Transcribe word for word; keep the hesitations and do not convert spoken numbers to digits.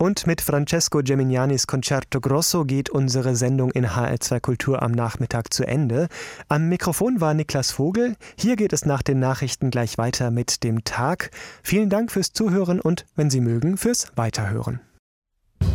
Und mit Francesco Geminianis Concerto Grosso geht unsere Sendung in H R zwei Kultur am Nachmittag zu Ende. Am Mikrofon war Niklas Vogel. Hier geht es nach den Nachrichten gleich weiter mit dem Tag. Vielen Dank fürs Zuhören und, wenn Sie mögen, fürs Weiterhören.